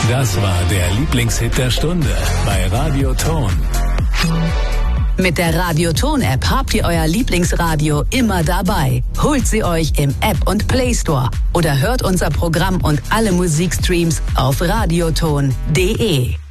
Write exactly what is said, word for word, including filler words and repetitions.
Das war der Lieblingshit der Stunde bei Radio Ton. Mit der Radio Ton App habt ihr euer Lieblingsradio immer dabei. Holt sie euch im App und Play Store oder hört unser Programm und alle Musikstreams auf radioton punkt de.